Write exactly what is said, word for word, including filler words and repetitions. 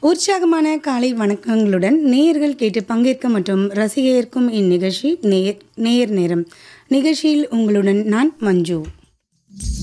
உற்சாகமான காலை வணக்கங்களுடன் நேயர்கள் கேட்டு பங்கேற்க மற்றும் ரசிகேற்கும் இந்நிகழ்ச்சி நேயர் நேயர் நேரம். நிகழ்ச்சியில் உங்களுடன் நான் மஞ்சு.